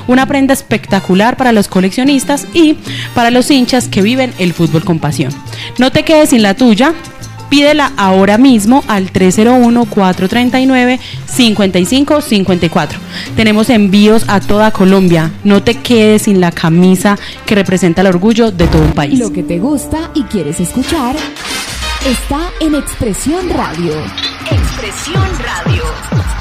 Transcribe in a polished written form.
Una prenda espectacular para los coleccionistas y para los hinchas que viven el fútbol con pasión. No te quedes sin la tuya. Pídela ahora mismo al 301-439-5554. Tenemos envíos a toda Colombia. No te quedes sin la camisa que representa el orgullo de todo un país. Lo que te gusta y quieres escuchar está en Expresión Radio. Expresión Radio.